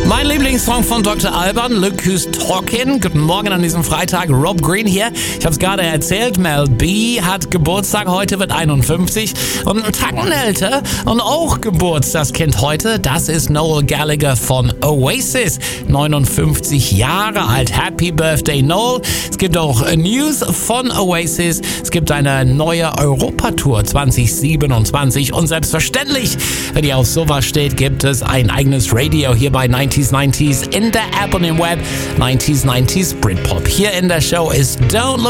Mein Lieblingssong von Dr. Alban, Look Who's Talking. Guten Morgen an diesem Freitag, Rob Green hier. Ich habe es gerade erzählt, Mel B hat Geburtstag, heute wird 51 und ein Tacken älter und auch Geburtstagskind heute. Das ist Noel Gallagher von Oasis, 59 Jahre alt. Happy Birthday, Noel. Es gibt auch News von Oasis. Es gibt eine neue Europatour 2027 und selbstverständlich, wenn ihr auf sowas steht, gibt es ein eigenes Radio hier bei 90s in der App und im Web. 90s Britpop. Hier in der Show ist Don't Look